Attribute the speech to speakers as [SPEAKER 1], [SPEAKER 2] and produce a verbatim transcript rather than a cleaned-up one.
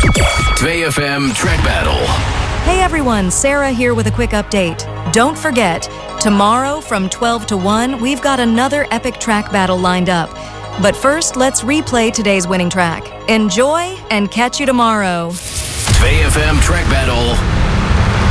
[SPEAKER 1] two F M Track Battle.
[SPEAKER 2] Hey everyone, Sarah here with a quick update. Don't forget, tomorrow from twelve to one, we've got another epic track battle lined up. But first, let's replay today's winning track. Enjoy and catch you tomorrow.
[SPEAKER 1] two F M Track Battle.